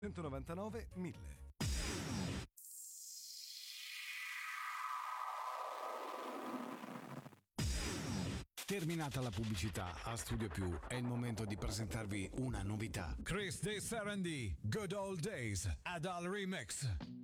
199 1000. Terminata la pubblicità, a Studio Più è il momento di presentarvi una novità. Chris De Sarandì, Good Old Days, Adal Remix.